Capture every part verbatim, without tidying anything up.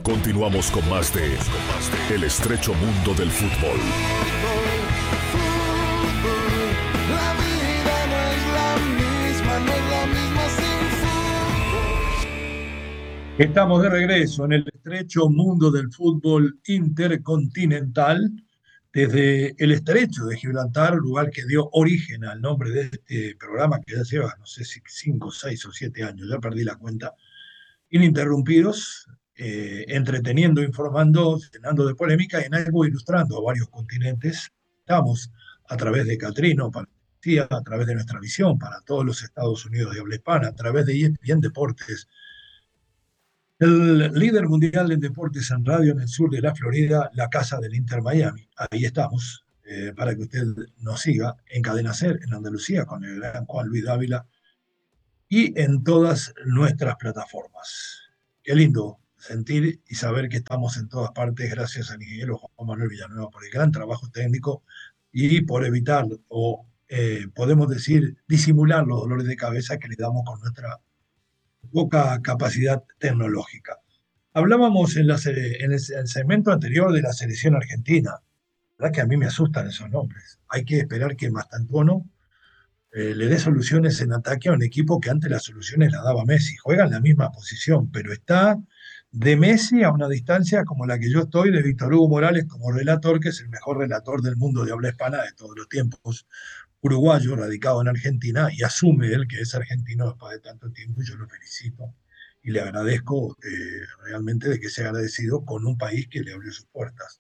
Continuamos con más de El estrecho mundo del fútbol. La vida no es la misma, no es la misma sin fútbol. Estamos de regreso en el estrecho mundo del fútbol intercontinental, desde el estrecho de Gibraltar, lugar que dio origen al nombre de este programa que ya lleva, no sé si cinco, seis o siete años, ya perdí la cuenta, ininterrumpidos, eh, entreteniendo, informando, llenando de polémica y en algo ilustrando a varios continentes. Estamos a través de Catrino, para, a través de nuestra visión para todos los Estados Unidos de habla hispana, a través de E S P N Deportes, el líder mundial en deportes en radio en el sur de la Florida, la casa del Inter Miami. Ahí estamos, eh, para que usted nos siga en Cadena Ser, en Andalucía, con el gran Juan Luis Dávila, y en todas nuestras plataformas. Qué lindo sentir y saber que estamos en todas partes, gracias al ingeniero Juan Manuel Villanueva por el gran trabajo técnico y por evitar, o eh, podemos decir, disimular los dolores de cabeza que le damos con nuestra poca capacidad tecnológica. Hablábamos en, la, en el segmento anterior de la selección argentina. La verdad que a mí me asustan esos nombres. Hay que esperar que Mastantuono eh, le dé soluciones en ataque a un equipo que antes las soluciones las daba Messi. Juega en la misma posición, pero está de Messi a una distancia como la que yo estoy de Víctor Hugo Morales como relator, que es el mejor relator del mundo de habla hispana de todos los tiempos, uruguayo, radicado en Argentina, y asume él que es argentino después de tanto tiempo, y yo lo felicito y le agradezco eh, realmente de que sea agradecido con un país que le abrió sus puertas.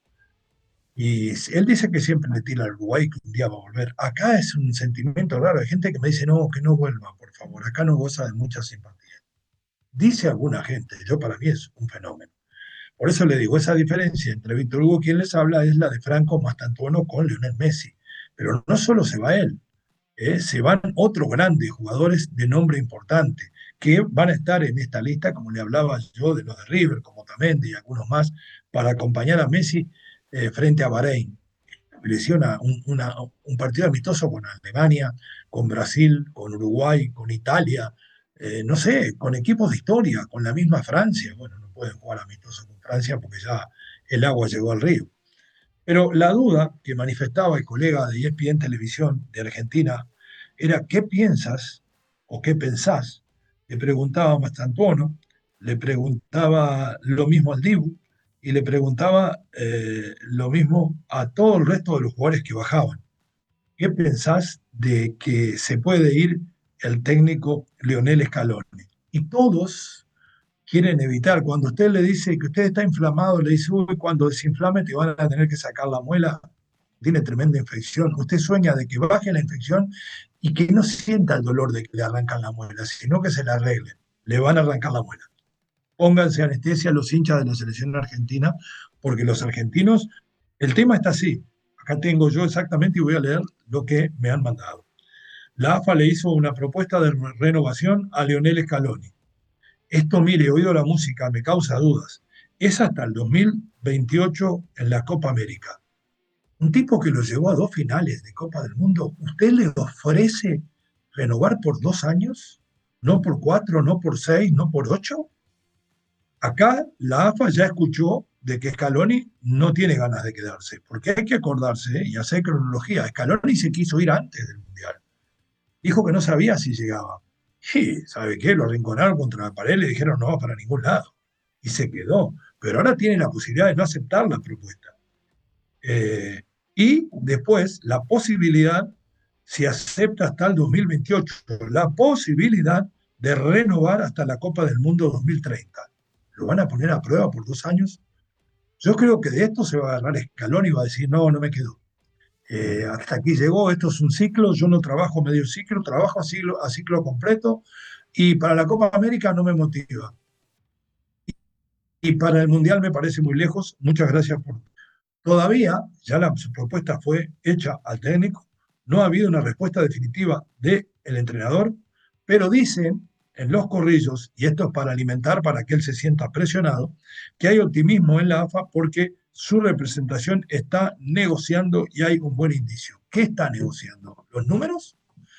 Y él dice que siempre le tira al Uruguay, que un día va a volver. Acá es un sentimiento raro, hay gente que me dice, no, que no vuelva, por favor, acá no goza de mucha simpatía. Dice alguna gente, yo para mí es un fenómeno. Por eso le digo, esa diferencia entre Víctor Hugo, quien les habla, es la de Franco Mastantuono con Lionel Messi. Pero no solo se va él, ¿eh? Se van otros grandes jugadores de nombre importante que van a estar en esta lista, como le hablaba yo de los de River, como Tamendi y algunos más, para acompañar a Messi eh, frente a Bahrein. Lesiona un, una, un partido amistoso con Alemania, con Brasil, con Uruguay, con Italia, eh, no sé, con equipos de historia, con la misma Francia. Bueno, no pueden jugar amistoso con Francia porque ya el agua llegó al río. Pero la duda que manifestaba el colega de E S P N Televisión de Argentina era ¿qué piensas o qué pensás? Le preguntaba a Mastantuono, le preguntaba lo mismo al Dibu y le preguntaba eh, lo mismo a todo el resto de los jugadores que bajaban. ¿Qué pensás de que se puede ir el técnico Lionel Scaloni? Y todos quieren evitar. Cuando usted le dice que usted está inflamado, le dice, uy, cuando desinflame te van a tener que sacar la muela, tiene tremenda infección. Usted sueña de que baje la infección y que no sienta el dolor de que le arrancan la muela, sino que se la arreglen. Le van a arrancar la muela. Pónganse anestesia a los hinchas de la selección argentina, porque los argentinos, el tema está así. Acá tengo yo exactamente y voy a leer lo que me han mandado. La A F A le hizo una propuesta de renovación a Lionel Scaloni. Esto, mire, he oído la música, me causa dudas. Es hasta el dos mil veintiocho en la Copa América. Un tipo que lo llevó a dos finales de Copa del Mundo, ¿usted le ofrece renovar por dos años? ¿No por cuatro, no por seis, no por ocho? Acá la A F A ya escuchó de que Scaloni no tiene ganas de quedarse, porque hay que acordarse y hacer cronología. Scaloni se quiso ir antes del Mundial. Dijo que no sabía si llegaba. Y, ¿sabe qué? Lo arrinconaron contra la pared, le dijeron no va para ningún lado. Y se quedó. Pero ahora tiene la posibilidad de no aceptar la propuesta. Eh, y después, la posibilidad, si acepta hasta el dos mil veintiocho, la posibilidad de renovar hasta la Copa del Mundo dos mil treinta. ¿Lo van a poner a prueba por dos años? Yo creo que de esto se va a agarrar Scaloni y va a decir, no, no me quedo. Eh, hasta aquí llegó, esto es un ciclo, yo no trabajo medio ciclo, trabajo a ciclo, a ciclo completo, y para la Copa América no me motiva. Y, y para el Mundial me parece muy lejos, muchas gracias por... Todavía, ya la propuesta fue hecha al técnico, no ha habido una respuesta definitiva del entrenador, pero dicen en los corrillos, y esto es para alimentar, para que él se sienta presionado, que hay optimismo en la A F A porque su representación está negociando y hay un buen indicio. ¿Qué está negociando? ¿Los números?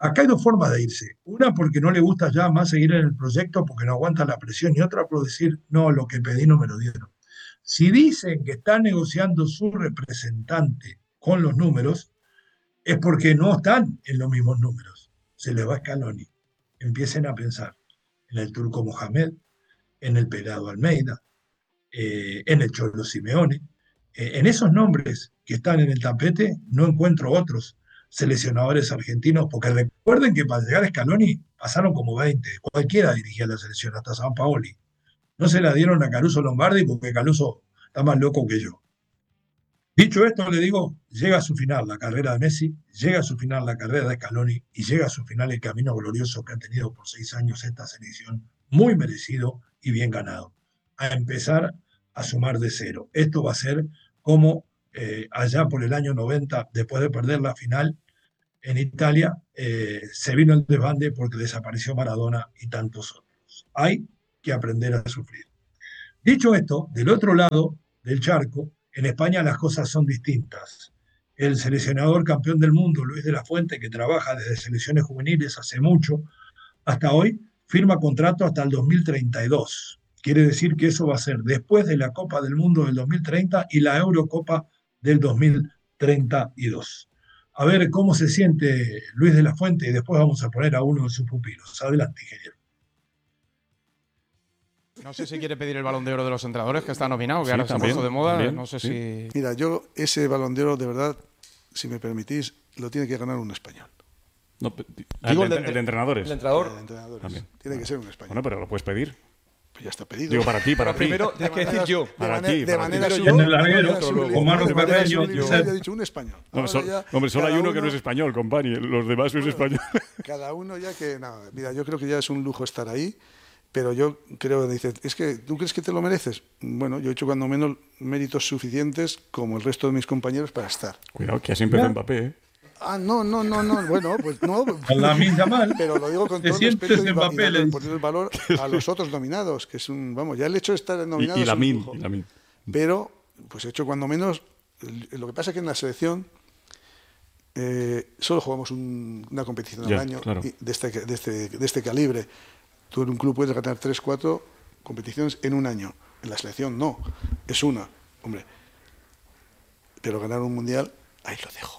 Acá hay dos formas de irse. Una porque no le gusta ya más seguir en el proyecto porque no aguanta la presión y otra por decir, no, lo que pedí no me lo dieron. Si dicen que está negociando su representante con los números, es porque no están en los mismos números. Se les va Scaloni. Empiecen a pensar en el Turco Mohamed, en el Pelado Almeida, eh, en el Cholo Simeone. Eh, en esos nombres que están en el tapete no encuentro otros seleccionadores argentinos, porque recuerden que para llegar a Scaloni pasaron como veinte. Cualquiera dirigía la selección, hasta San Paoli. No se la dieron a Caruso Lombardi porque Caruso está más loco que yo. Dicho esto, le digo, llega a su final la carrera de Messi, llega a su final la carrera de Scaloni y llega a su final el camino glorioso que ha tenido por seis años esta selección, muy merecido y bien ganado. A empezar a sumar de cero. Esto va a ser como eh, allá por el año noventa, después de perder la final en Italia, eh, se vino el desbande porque desapareció Maradona y tantos otros. Hay que aprender a sufrir. Dicho esto, del otro lado del charco, en España las cosas son distintas. El seleccionador campeón del mundo, Luis de la Fuente, que trabaja desde selecciones juveniles hace mucho, hasta hoy, firma contrato hasta el dos mil treinta y dos. Quiere decir que eso va a ser después de la Copa del Mundo del dos mil treinta y la Eurocopa del dos mil treinta y dos. A ver cómo se siente Luis de la Fuente y después vamos a poner a uno de sus pupilos. Adelante, ingeniero. No sé si quiere pedir el Balón de Oro de los entrenadores, que está nominado, que Sí, ahora se ha también, puesto de moda. también, No sé sí. si... Mira, yo ese Balón de Oro, de verdad, si me permitís, lo tiene que ganar un español. No, pe- ah, Digo el, el de, de- el de entrenadores. El entrenador. El de entrenadores. También. Tiene que ser un español. Bueno, pero lo puedes pedir. Pues ya está pedido. Digo, para ti, para Pero ti. primero tienes que decir yo. De Para manera- ti, de para manera ti. sub- En el de manera larguero, sublime, Omar de manera Carreño, sublime, Josep. yo he dicho un español. No, Ahora sol- ya hombre, solo hay cada uno que no es uno- español, compañero. Los demás son españoles. Cada uno ya que... No, mira, yo creo que ya es un lujo estar ahí, pero yo creo que dices, es que tú crees que te lo mereces. Bueno, yo he hecho cuando menos méritos suficientes como el resto de mis compañeros para estar. Cuidado, que así empezó Mbappé, ¿eh? Ah, no, no, no, no. Bueno, pues no. A Lamine Yamal. Pero lo digo con Te todo el sientes respeto y en va- y papeles. darle- poniendo el valor a los otros nominados, que es un, vamos, ya el hecho de estar Y, nominado y es un Lamine, lujo. y Lamine. Pero, pues he hecho cuando menos, lo que pasa es que en la selección eh, solo jugamos un- una competición Ya, al año claro. y de, este, de, este, de este calibre. Tú en un club puedes ganar tres, cuatro competiciones en un año. En la selección no, es una, hombre. Pero ganar un mundial, ahí lo dejo.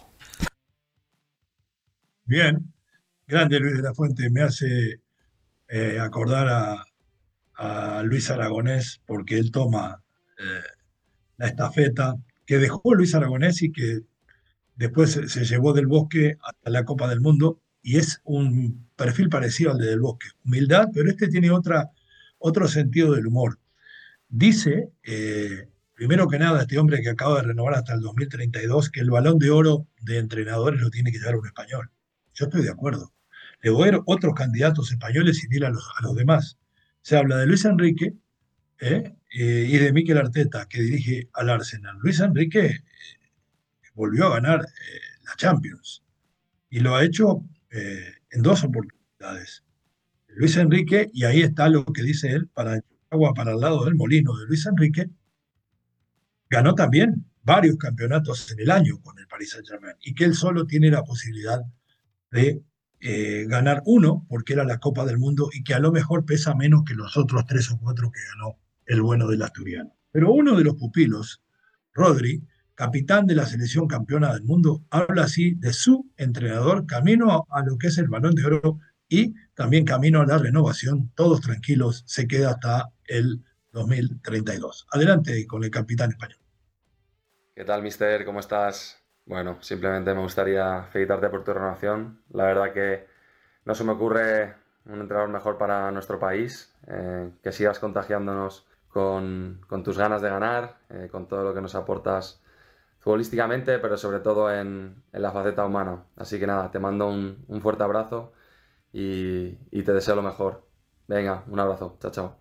Bien, grande Luis de la Fuente, me hace eh, acordar a, a Luis Aragonés porque él toma eh, la estafeta que dejó Luis Aragonés y que después se, se llevó del Bosque hasta la Copa del Mundo y es un perfil parecido al de Del Bosque. Humildad, pero este tiene otra, otro sentido del humor. Dice, eh, primero que nada, este hombre que acaba de renovar hasta el dos mil treinta y dos, que el Balón de Oro de entrenadores lo tiene que llevar un español. Yo estoy de acuerdo. Le voy a ver otros candidatos españoles y dile a los, a los demás. Se habla de Luis Enrique ¿eh? Eh, y de Mikel Arteta, que dirige al Arsenal. Luis Enrique eh, volvió a ganar eh, la Champions y lo ha hecho eh, en dos oportunidades. Luis Enrique, y ahí está lo que dice él, para agua para el lado del molino de Luis Enrique, ganó también varios campeonatos en el año con el Paris Saint-Germain y que él solo tiene la posibilidad de eh, ganar uno, porque era la Copa del Mundo y que a lo mejor pesa menos que los otros tres o cuatro que ganó el bueno del asturiano. Pero uno de los pupilos, Rodri, capitán de la selección campeona del mundo, habla así de su entrenador camino a, a lo que es el Balón de Oro y también camino a la renovación. Todos tranquilos, se queda hasta el dos mil treinta y dos. Adelante con el capitán español. ¿Qué tal, mister? ¿Cómo estás? Bueno, simplemente me gustaría felicitarte por tu renovación. La verdad que no se me ocurre un entrenador mejor para nuestro país, eh, que sigas contagiándonos con, con tus ganas de ganar, eh, con todo lo que nos aportas futbolísticamente, pero sobre todo en, en la faceta humana. Así que nada, te mando un, un fuerte abrazo y, y te deseo lo mejor. Venga, un abrazo. Chao, chao.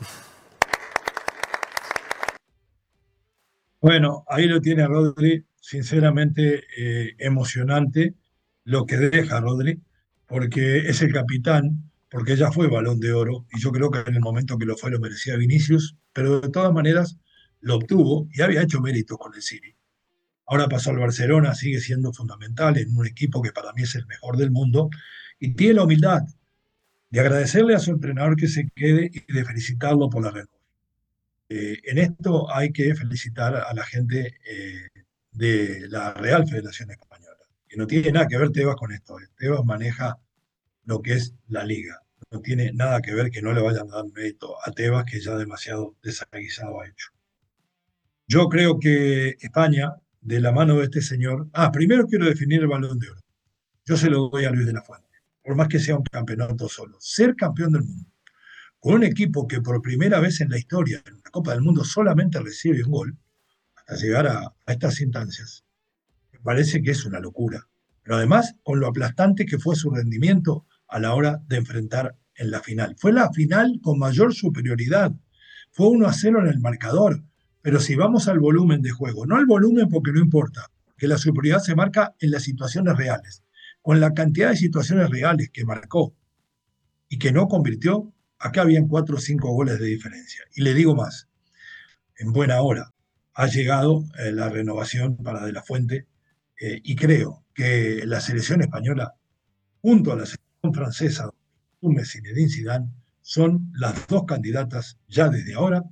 Bueno, ahí lo tiene Rodri, sinceramente eh, emocionante lo que deja Rodri, porque es el capitán, porque ya fue Balón de Oro, y yo creo que en el momento que lo fue lo merecía Vinicius, pero de todas maneras lo obtuvo y había hecho méritos con el City. Ahora pasó al Barcelona, sigue siendo fundamental en un equipo que para mí es el mejor del mundo, y tiene la humildad de agradecerle a su entrenador que se quede y de felicitarlo por la renovación. Eh, en esto hay que felicitar a la gente eh, de la Real Federación Española, que no tiene nada que ver Tebas con esto. Tebas maneja lo que es la liga. No tiene nada que ver que no le vayan a dar mérito a Tebas, que ya demasiado desaguisado ha hecho. Yo creo que España, de la mano de este señor... Ah, primero quiero definir el Balón de Oro. Yo se lo doy a Luis de la Fuente, por más que sea un campeonato solo. Ser campeón del mundo, con un equipo que por primera vez en la historia, en la Copa del Mundo, solamente recibe un gol, hasta llegar a, a estas instancias, me parece que es una locura. Pero además, con lo aplastante que fue su rendimiento a la hora de enfrentar en la final. Fue la final con mayor superioridad. Fue uno a cero en el marcador. Pero si vamos al volumen de juego, no al volumen porque no importa, que la superioridad se marca en las situaciones reales. Con la cantidad de situaciones reales que marcó y que no convirtió, acá habían cuatro o cinco goles de diferencia. Y le digo más, en buena hora ha llegado eh, la renovación para De la Fuente eh, y creo que la selección española, junto a la selección francesa, Zinedine Zidane, son las dos candidatas ya desde ahora